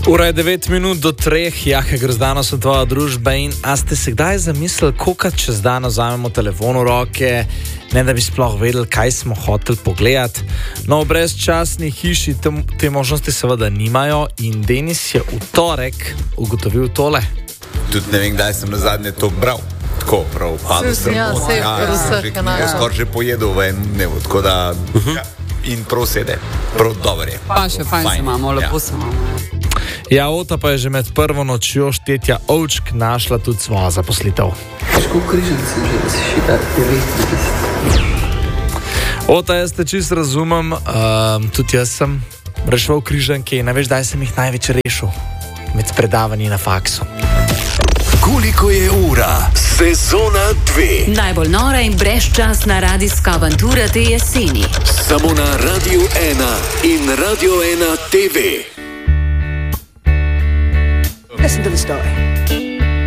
Ura je 9 minut do 3, Jahe Grozdano so tvoja družba in a ste se kdaj zamislili, koliko čez dan vzamemo telefon v roke, ne da bi sploh vedeli, kaj smo hoteli pogledati. No, v brezčasni hiši te možnosti seveda nimajo in Denis je v torek ugotovil tole. Tudi ne vem, kdaj sem na zadnje to bral. Tako prav, padel sem. Skoraj že pojedel v enem dnevu, tako da in prav sede, prav dober je. Pa še fajn se imamo, lepo se imamo. Ja, Ota pa je že med prvo nočjo štetja ovčk našla tudi svojo zaposlitev. Težko križancem že, da si še ta 19. Ota, jaz te čisto razumem, tudi jaz sem reševal križanke in ne veš, daj sem jih največ rešil med predavanji na faksu. Koliko je ura? Sezona 2. Najbolj nora in brezčasna radijska avantura te jeseni. Samo na Radio 1 in Radio 1 TV. Listen to the story.